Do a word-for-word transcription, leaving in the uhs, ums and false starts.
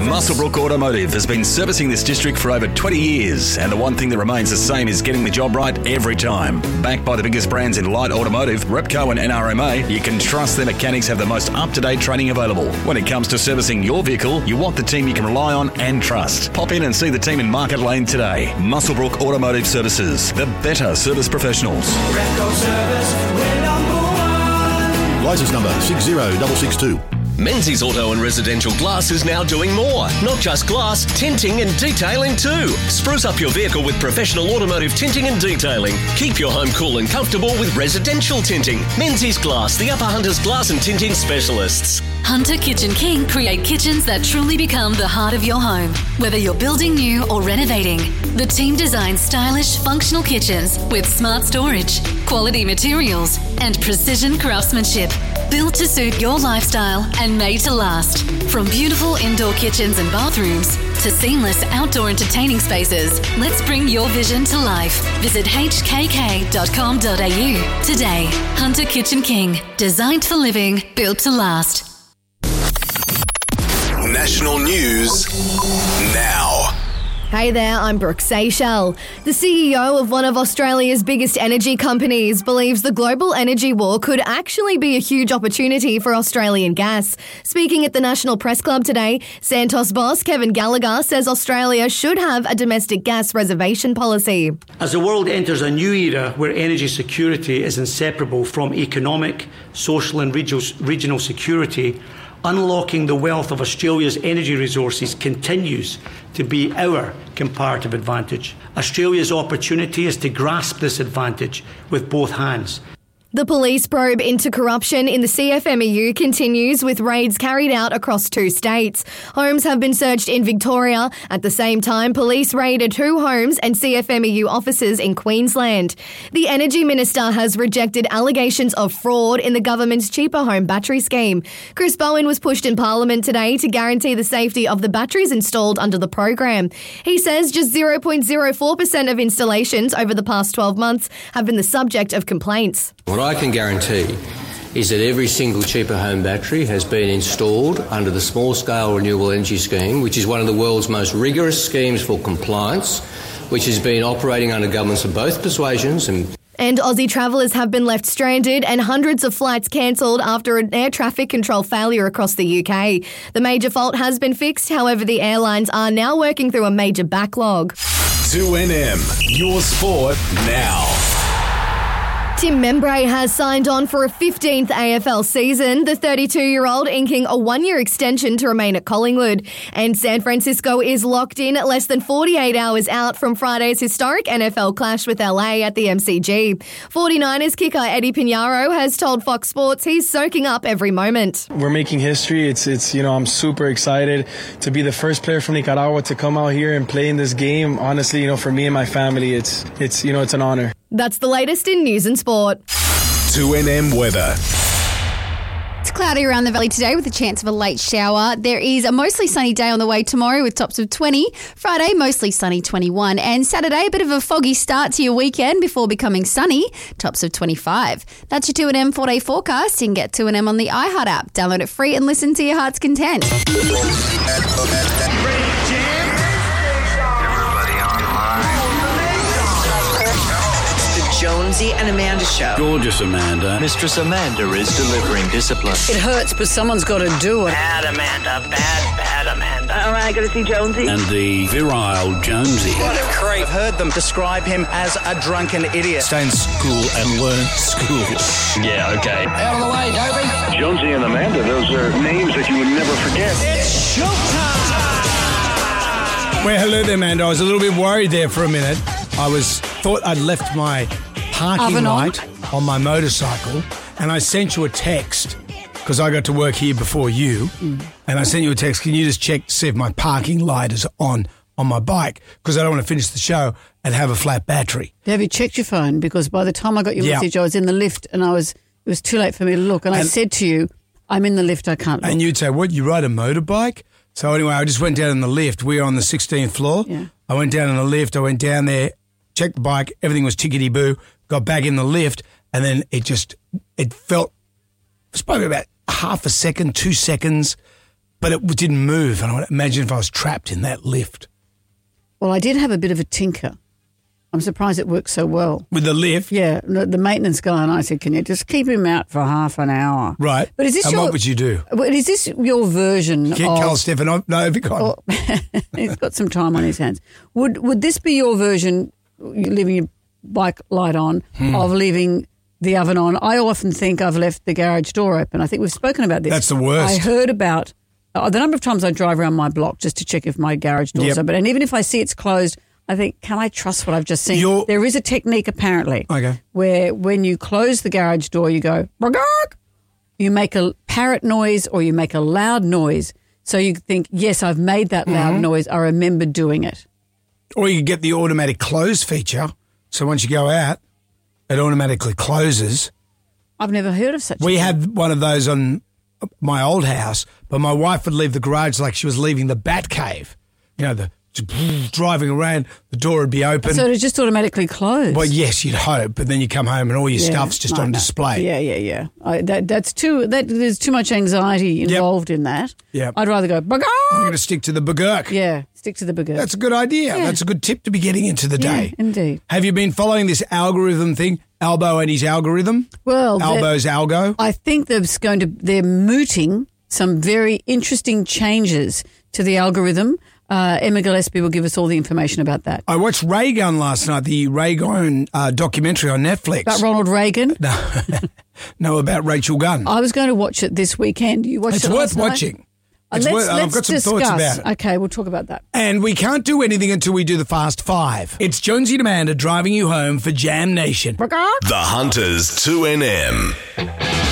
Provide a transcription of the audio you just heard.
Muswellbrook Automotive has been servicing this district for over twenty years, and the one thing that remains the same is getting the job right every time. Backed by the biggest brands in light automotive, Repco and N R M A, you can trust their mechanics have the most up-to-date training available. When it comes to servicing your vehicle, you want the team you can rely on and trust. Pop in and see the team in Market Lane today. Muswellbrook Automotive Services, the better service professionals. Repco Service, we're number one. Licence number six zero six six two. Menzies Auto and Residential Glass is now doing more. Not just glass, tinting and detailing too. Spruce up your vehicle with professional automotive tinting and detailing. Keep your home cool and comfortable with residential tinting. Menzies Glass, the Upper Hunters Glass and Tinting Specialists. Hunter Kitchen King create kitchens that truly become the heart of your home. Whether you're building new or renovating, the team designs stylish, functional kitchens with smart storage, quality materials, and precision craftsmanship. Built to suit your lifestyle and made to last. From beautiful indoor kitchens and bathrooms to seamless outdoor entertaining spaces, let's bring your vision to life. Visit h k k dot com dot a u today. Hunter Kitchen King. Designed for living, built to last. National news now. Hey there, I'm Brooke Seychelles. The C E O of one of Australia's biggest energy companies believes the global energy war could actually be a huge opportunity for Australian gas. Speaking at the National Press Club today, Santos boss Kevin Gallagher says Australia should have a domestic gas reservation policy. As the world enters a new era where energy security is inseparable from economic, social and regional security, unlocking the wealth of Australia's energy resources continues to be our comparative advantage. Australia's opportunity is to grasp this advantage with both hands. The police probe into corruption in the C F M E U continues with raids carried out across two states. Homes have been searched in Victoria. At the same time, police raided two homes and C F M E U offices in Queensland. The Energy Minister has rejected allegations of fraud in the government's cheaper home battery scheme. Chris Bowen was pushed in Parliament today to guarantee the safety of the batteries installed under the program. He says just zero point zero four percent of installations over the past twelve months have been the subject of complaints. What I can guarantee is that every single cheaper home battery has been installed under the small-scale renewable energy scheme, which is one of the world's most rigorous schemes for compliance, which has been operating under governments of both persuasions. And And Aussie travellers have been left stranded and hundreds of flights cancelled after an air traffic control failure across the U K. The major fault has been fixed, however the airlines are now working through a major backlog. two N M, your sport now. Tim Membrey has signed on for a fifteenth A F L season, the thirty-two-year-old inking a one-year extension to remain at Collingwood. And San Francisco is locked in less than forty-eight hours out from Friday's historic N F L clash with L A at the M C G. forty-niners kicker Eddie Pinheiro has told Fox Sports he's soaking up every moment. We're making history. It's, it's you know, I'm super excited to be the first player from Nicaragua to come out here and play in this game. Honestly, you know, for me and my family, it's, it's you know, it's an honor. That's the latest in news and sport. two N M weather. It's cloudy around the valley today with a chance of a late shower. There is a mostly sunny day on the way tomorrow with tops of twenty. Friday, mostly sunny, twenty-one. And Saturday, a bit of a foggy start to your weekend before becoming sunny, tops of twenty-five. That's your two N M four-day forecast. You can get two N M on the iHeart app. Download it free and listen to your heart's content. Jonesy and Amanda Show. Gorgeous Amanda. Mistress Amanda is delivering discipline. It hurts, but someone's got to do it. Bad Amanda, bad, bad Amanda. All right, got to see Jonesy. And the virile Jonesy. What a creep. I've heard them describe him as a drunken idiot. Stay in school and learn school. Yeah, okay. Out of the way, Dopey. Jonesy and Amanda, those are names that you would never forget. It's showtime. Well, hello there, Amanda. I was a little bit worried there for a minute. I was thought I'd left my parking Oven light on. on my motorcycle, and I sent you a text because I got to work here before you, mm. and I sent you a text. Can you just check to see if my parking light is on on my bike? Because I don't want to finish the show and have a flat battery. Have you checked your phone? Because by the time I got your yeah. message, I was in the lift, and I was it was too late for me to look. And, and I said to you, "I'm in the lift. I can't look." And you'd say, "What? You ride a motorbike?" So anyway, I just went down in the lift. We were on the sixteenth floor. Yeah. I went down in the lift. I went down there, checked the bike. Everything was tickety-boo. Got back in the lift, and then it just, it felt, it was probably about half a second, two seconds. but it didn't move. And I would imagine if I was trapped in that lift. Well, I did have a bit of a tinker. I'm surprised it worked so well. With the lift? Yeah. The, the maintenance guy and I said, can you just keep him out for half an hour? Right. But is this and your, what would you do? But is this your version Get of... Carl Stefan. No, have you got or, He's got some time on his hands. Would would this be your version, leaving your bike light on, Hmm. of leaving the oven on? I often think I've left the garage door open. I think we've spoken about this. That's the worst. I heard about uh, the number of times I drive around my block just to check if my garage door's Yep. open. And even if I see it's closed, I think, can I trust what I've just seen? You're- There is a technique, apparently, Okay. where when you close the garage door, you go, "Bargog!" You make a parrot noise or you make a loud noise. So you think, yes, I've made that loud Mhm. noise. I remember doing it. Or you could get the automatic close feature. So once you go out, it automatically closes. I've never heard of such We a thing. had one of those on my old house, but my wife would leave the garage like she was leaving the bat cave. You know, the driving around, the door would be open. So it just automatically closed? Well, yes, you'd hope, but then you come home and all your Yeah, stuff's just no, on no. display. Yeah, yeah, yeah. I, that, that's too. That there's too much anxiety involved in that. Yep. I'd rather go. "Bargog!" I'm going to stick to the bagurk. Yeah, stick to the bagurk. That's a good idea. Yeah. That's a good tip to be getting into the Yeah, day. indeed. Have you been following this algorithm thing? Albo and his algorithm? Well, Albo's that- algo? I think there's going to. They're mooting some very interesting changes to the algorithm. Uh, Emma Gillespie will give us all the information about that. I watched Ray Gun last night, the Ray Gun uh, documentary on Netflix. About Ronald Reagan? No, no, about Rachel Gunn. I was going to watch it this weekend. You watched It's it worth last night? watching. Uh, It's let's worth- I've let's got some discuss. thoughts about it. Okay, we'll talk about that. And we can't do anything until we do the Fast Five. It's Jonesy and Amanda driving you home for Jam Nation. The Hunters two N M.